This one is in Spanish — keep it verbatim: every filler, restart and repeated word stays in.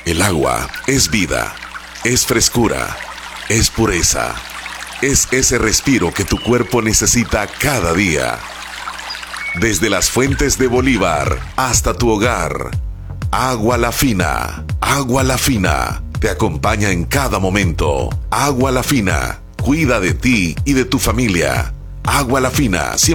El agua es vida, es frescura, es pureza, es ese respiro que tu cuerpo necesita cada día. Desde las fuentes de Bolívar hasta tu hogar, Agua La Fina, Agua La Fina, te acompaña en cada momento. Agua La Fina, cuida de ti y de tu familia. Agua La Fina, siempre